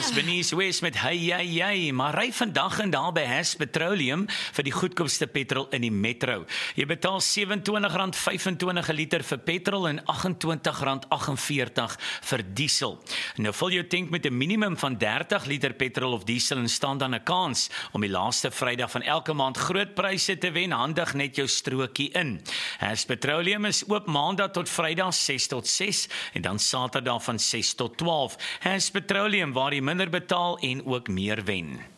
was Bernice West met hey, maar ry vandag en daar by Hess Petroleum vir die goedkoopste petrol in die metro. Jy betaal R27.25 'n liter vir petrol en R28.48 vir diesel. Nou vul jou tank met 'n minimum van 30 liter petrol of diesel en staan dan 'n kans om die laaste Vrydag van elke maand groot pryse te wen. Handig net jou strokie in. Hess Petroleum is oop Maandag tot Vrydag 6 tot 6 en dan Saterdag van 6 tot 12. Hess Petroleum waar jy minder betaal en ook meer wen.